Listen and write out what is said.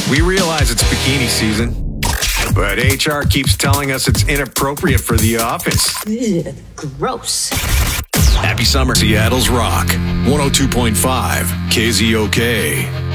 We realize it's bikini season, but HR keeps telling us it's inappropriate for the office. Ugh, gross. Happy summer, Seattle's Rock. 102.5 KZOK.